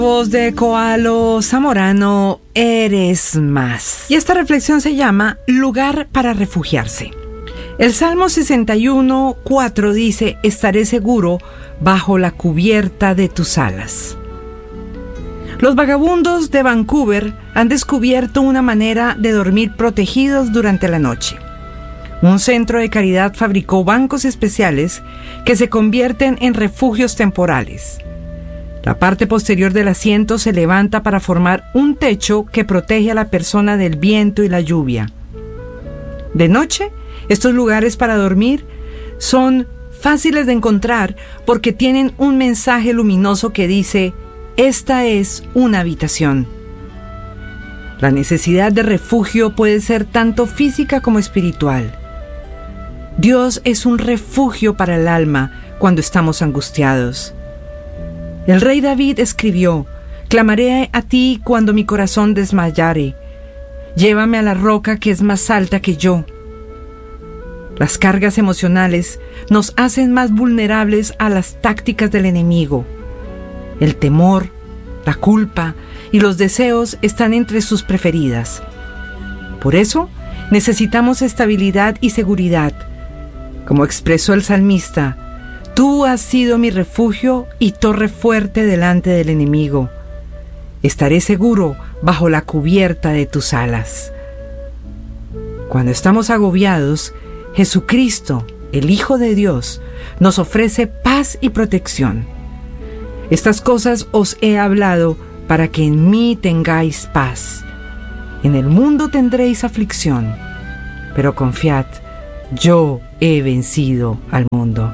Voz de Koalo Zamorano, Eres Más. Y esta reflexión se llama Lugar para refugiarse. El Salmo 61:4 dice: estaré seguro bajo la cubierta de tus alas. Los vagabundos de Vancouver han descubierto una manera de dormir protegidos durante la noche. Un centro de caridad fabricó bancos especiales que se convierten en refugios temporales. La parte posterior del asiento se levanta para formar un techo que protege a la persona del viento y la lluvia. De noche, estos lugares para dormir son fáciles de encontrar porque tienen un mensaje luminoso que dice: esta es una habitación. La necesidad de refugio puede ser tanto física como espiritual. Dios es un refugio para el alma cuando estamos angustiados. El rey David escribió: clamaré a ti cuando mi corazón desmayare. Llévame a la roca que es más alta que yo. Las cargas emocionales nos hacen más vulnerables a las tácticas del enemigo. El temor, la culpa y los deseos están entre sus preferidas. Por eso, necesitamos estabilidad y seguridad. Como expresó el salmista: tú has sido mi refugio y torre fuerte delante del enemigo. Estaré seguro bajo la cubierta de tus alas. Cuando estamos agobiados, Jesucristo, el Hijo de Dios, nos ofrece paz y protección. Estas cosas os he hablado para que en mí tengáis paz. En el mundo tendréis aflicción, pero confiad, yo he vencido al mundo.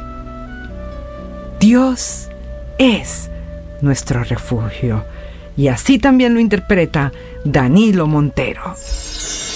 Dios es nuestro refugio, y así también lo interpreta Danilo Montero.